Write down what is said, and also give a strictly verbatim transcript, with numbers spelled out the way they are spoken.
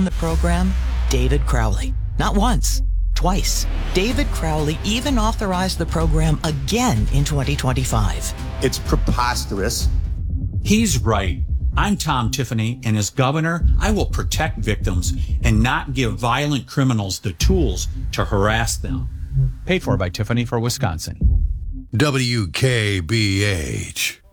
the program? David Crowley. Not once, twice. David Crowley even authorized the program again in twenty twenty-five. It's preposterous. He's right. I'm Tom Tiffany, and as governor, I will protect victims and not give violent criminals the tools to harass them. Paid for by Tiffany for Wisconsin. W K B H.